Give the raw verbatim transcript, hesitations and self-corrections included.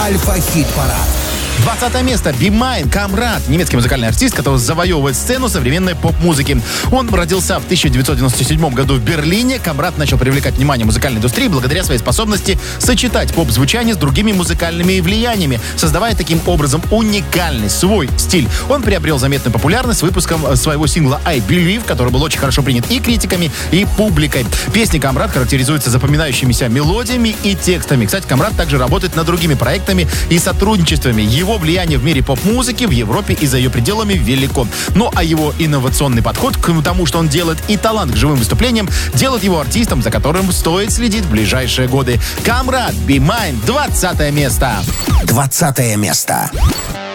Альфа-хит-парад. двадцатое место. Be Mine, Камрад. Немецкий музыкальный артист, который завоевывает сцену современной поп-музыки. Он родился в тысяча девятьсот девяносто седьмом году в Берлине. Камрад начал привлекать внимание музыкальной индустрии благодаря своей способности сочетать поп-звучание с другими музыкальными влияниями, создавая таким образом уникальный свой стиль. Он приобрел заметную популярность с выпуском своего сингла I Believe, который был очень хорошо принят и критиками, и публикой. Песни Камрад характеризуются запоминающимися мелодиями и текстами. Кстати, Камрад также работает над другими проектами и сотрудничествами. Его влияние в мире поп-музыки, в Европе и за ее пределами велико. Ну а его инновационный подход к тому, что он делает, и талант к живым выступлениям делают его артистом, за которым стоит следить в ближайшие годы. Камрад, Be Mine, двадцатое место. Двадцатое место.